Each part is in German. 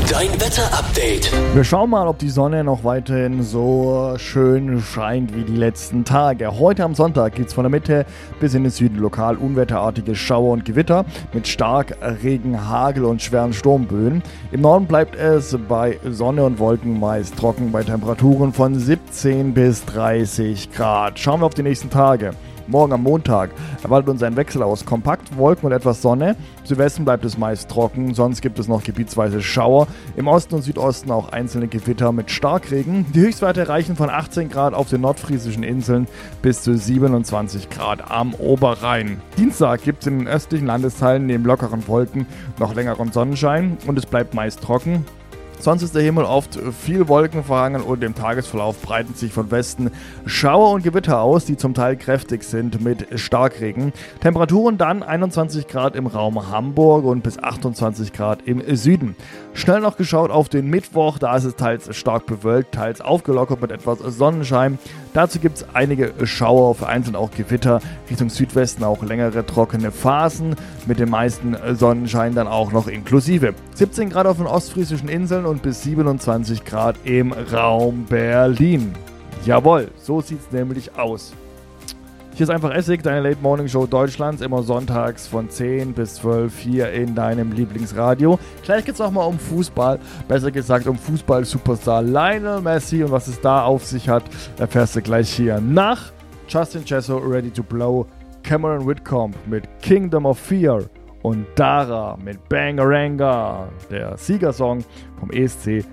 Dein Wetter-Update. Wir schauen mal, ob die Sonne noch weiterhin so schön scheint wie die letzten Tage. Heute am Sonntag gibt es von der Mitte bis in den Süden lokal unwetterartige Schauer und Gewitter mit stark Regen, Hagel und schweren Sturmböen. Im Norden bleibt es bei Sonne und Wolken meist trocken bei Temperaturen von 17 bis 30 Grad. Schauen wir auf die nächsten Tage. Morgen am Montag erwartet uns ein Wechsel aus Kompaktwolken und etwas Sonne. Im Südwesten bleibt es meist trocken, sonst gibt es noch gebietsweise Schauer. Im Osten und Südosten auch einzelne Gewitter mit Starkregen. Die Höchstwerte reichen von 18 Grad auf den nordfriesischen Inseln bis zu 27 Grad am Oberrhein. Dienstag gibt es in den östlichen Landesteilen neben lockeren Wolken noch längeren Sonnenschein und es bleibt meist trocken. Sonst ist der Himmel oft viel wolkenverhangen und im Tagesverlauf breiten sich von Westen Schauer und Gewitter aus, die zum Teil kräftig sind mit Starkregen. Temperaturen dann 21 Grad im Raum Hamburg und bis 28 Grad im Süden. Schnell noch geschaut auf den Mittwoch, da ist es teils stark bewölkt, teils aufgelockert mit etwas Sonnenschein. Dazu gibt es einige Schauer, vereinzelt auch Gewitter, Richtung Südwesten auch längere trockene Phasen, mit dem meisten Sonnenschein dann auch noch inklusive. 17 Grad auf den ostfriesischen Inseln und bis 27 Grad im Raum Berlin. Jawohl, so sieht es nämlich aus. Hier ist einfach Essig, deine Late Morning Show Deutschlands, immer sonntags von 10 bis 12 hier in deinem Lieblingsradio. Gleich geht es auch mal um Fußball, besser gesagt um Fußball-Superstar Lionel Messi und was es da auf sich hat, erfährst du gleich hier nach Justin Jesso, Ready to Blow, Cameron Whitcomb mit Kingdom of Fear und Dara mit Bangaranga, der Siegersong vom ESC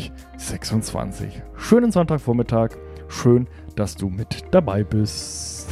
2026. Schönen Sonntagvormittag, schön, dass du mit dabei bist.